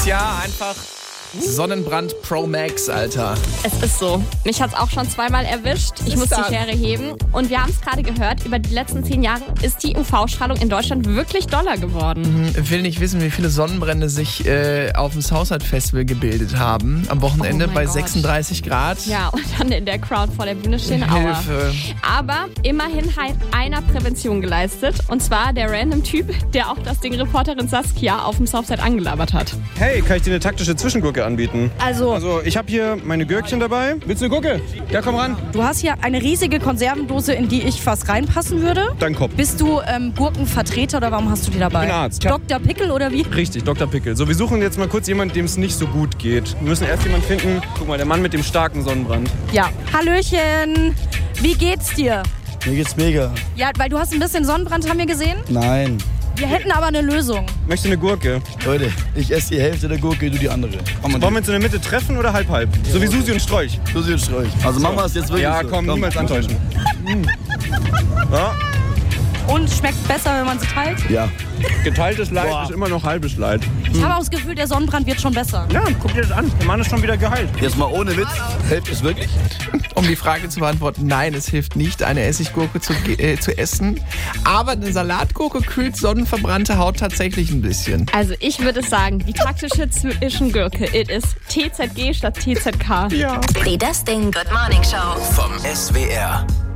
Jahr einfach Sonnenbrand Pro Max, Alter. Es ist so. Mich hat's auch schon zweimal erwischt. Ich muss die Schere heben. Und wir haben es gerade gehört, über die letzten 10 Jahre ist die UV-Strahlung in Deutschland wirklich doller geworden. Ich will nicht wissen, wie viele Sonnenbrände sich auf dem Southside Festival gebildet haben. Am Wochenende bei 36 Grad. Ja, und dann in der Crowd vor der Bühne stehen. Hilfe. Aber immerhin hat einer Prävention geleistet. Und zwar der random Typ, der auch das Ding Reporterin Saskia auf dem Southside angelabert hat. Hey, kann ich dir eine taktische Zwischengurke anbieten? Also, Ich habe hier meine Gürkchen dabei. Willst du eine Gurke? Ja, komm ran. du hast hier eine riesige Konservendose, in die ich fast reinpassen würde. Dein Kopf. Bist du Gurkenvertreter oder warum hast du die dabei? Ich bin Arzt. Dr. Pickel oder wie? Richtig, Dr. Pickel. So, wir suchen jetzt mal kurz jemanden, dem es nicht so gut geht. Wir müssen erst jemanden finden. Guck mal, der Mann mit dem starken Sonnenbrand. Ja. Hallöchen, wie geht's dir? Mir geht's mega. Ja, weil du hast ein bisschen Sonnenbrand, haben wir gesehen. Nein. Wir hätten aber eine Lösung. Möchtest du eine Gurke? Leute, ich esse die Hälfte der Gurke, du die andere. Wollen wir uns in der Mitte treffen oder halb-halb? So wie Susi und Strolch. Susi und Strolch. Also machen wir es jetzt wirklich Ja, so. komm, niemals antäuschen. Ja, Und schmeckt besser, wenn man sie teilt. Ja. geteiltes Leid ist immer noch halbes Leid. Ich habe auch das Gefühl, der Sonnenbrand wird schon besser. Ja, guck dir das an. Der Mann ist schon wieder geheilt. Jetzt mal ohne Witz. Hilft es wirklich? Um die Frage zu beantworten, nein, es hilft nicht, eine Essiggurke zu essen. Aber eine Salatgurke kühlt sonnenverbrannte Haut tatsächlich ein bisschen. Also ich würde sagen, die taktische Zwischengurke, it is TZG statt TZK. Ja. Die Das Ding Good Morning Show Vom SWR.